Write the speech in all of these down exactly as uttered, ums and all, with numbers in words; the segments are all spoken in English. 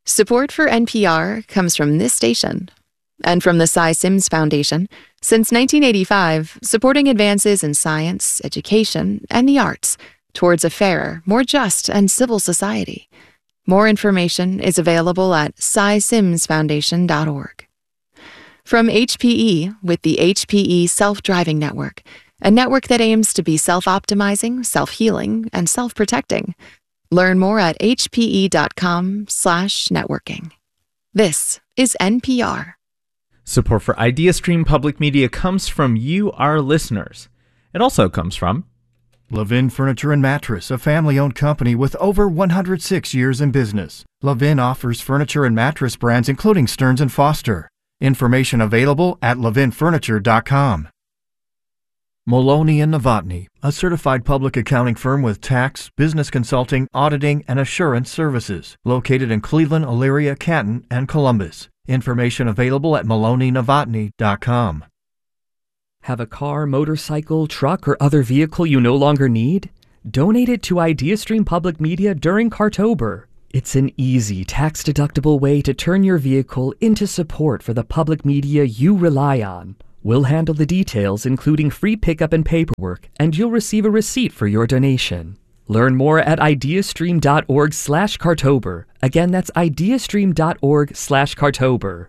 Support for N P R comes from this station and from the Cy Sims Foundation, since nineteen eighty-five, supporting advances in science, education, and the arts towards a fairer, more just, and civil society. More information is available at cy sims foundation dot org. From H P E with the H P E Self-Driving Network, a network that aims to be self-optimizing, self-healing, and self-protecting. Learn more at h p e dot com slash networking. This is N P R. Support for IdeaStream Public Media comes from you, our listeners. It also comes from Levin Furniture and Mattress, a family-owned company with over one hundred six years in business. Levin offers furniture and mattress brands including Stearns and Foster. Information available at levin furniture dot com. Maloney and Novotny, a certified public accounting firm with tax, business consulting, auditing, and assurance services, located in Cleveland, Elyria, Canton, and Columbus. Information available at maloney novotny dot com. Have a car, motorcycle, truck, or other vehicle you no longer need? Donate it to IdeaStream Public Media during Cartober. It's an easy, tax-deductible way to turn your vehicle into support for the public media you rely on. We'll handle the details, including free pickup and paperwork, and you'll receive a receipt for your donation. Learn more at ideastream dot org slash Cartober. Again, that's ideastream dot org slash Cartober.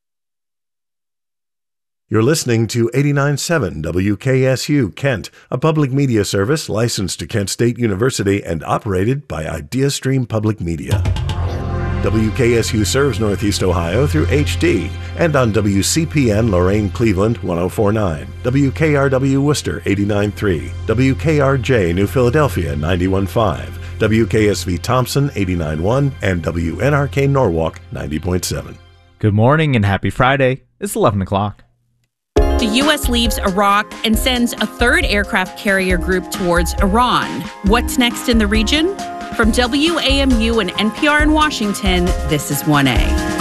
You're listening to eighty-nine point seven W K S U Kent, a public media service licensed to Kent State University and operated by IdeaStream Public Media. W K S U serves Northeast Ohio through H D and on W C P N Lorain Cleveland one oh four point nine, W K R W Worcester eighty-nine point three, W K R J New Philadelphia ninety-one point five, W K S V Thompson eighty-nine point one, and W N R K Norwalk ninety point seven. Good morning and happy Friday. It's eleven o'clock. The U S leaves Iraq and sends a third aircraft carrier group towards Iran. What's next in the region? From W A M U and N P R in Washington, this is one A.